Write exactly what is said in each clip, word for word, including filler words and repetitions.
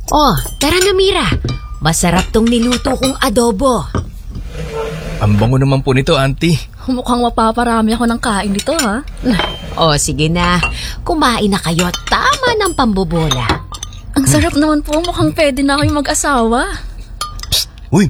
Oh, tara na Mira. Masarap tong niluto kong adobo. Ang bango naman po nito, Auntie. Mukhang mapaparami ako ng kain dito, ha? Oh, sige na. Kumain na kayo. Tama ng pambobola. Ang sarap naman po. Mukhang pwede na kayo mag-asawa. Uy!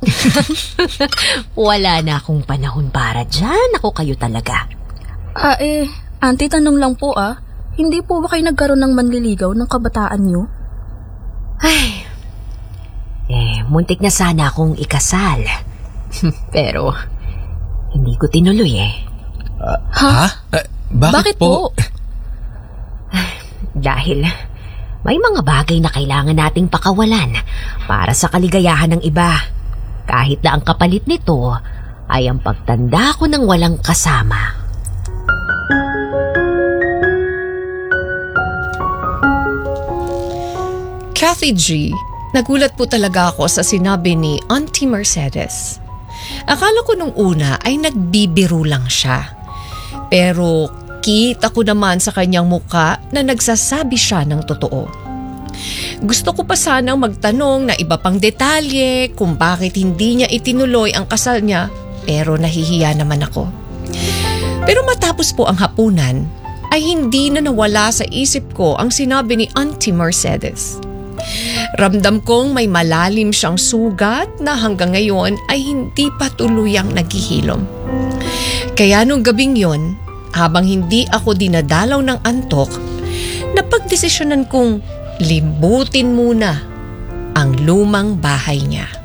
Wala na akong panahon para dyan. Ako kayo talaga. Ah, eh, auntie, tanong lang po, ah. Hindi po ba kayo nagkaroon ng manliligaw ng kabataan nyo? Ay, eh, muntik na sana akong ikasal. Pero, hindi ko tinuloy eh. Uh, ha? Uh, bakit, bakit po? po? Dahil may mga bagay na kailangan nating pakawalan para sa kaligayahan ng iba. Kahit na ang kapalit nito ay ang pagtanda ko ng walang kasama. Kathy G, nagulat po talaga ako sa sinabi ni Auntie Mercedes. Akala ko nung una ay nagbibiro lang siya. Pero kita ko naman sa kanyang muka na nagsasabi siya ng totoo. Gusto ko pa sanang magtanong na iba pang detalye kung bakit hindi niya itinuloy ang kasal niya, pero nahihiya naman ako. Pero matapos po ang hapunan, ay hindi na nawala sa isip ko ang sinabi ni Auntie Mercedes. Ramdam kong may malalim siyang sugat na hanggang ngayon ay hindi pa tuluyang naghihilom. Kaya nung gabing yon, habang hindi ako dinadalaw ng antok, napagdesisyonan kong limbutin muna ang lumang bahay niya.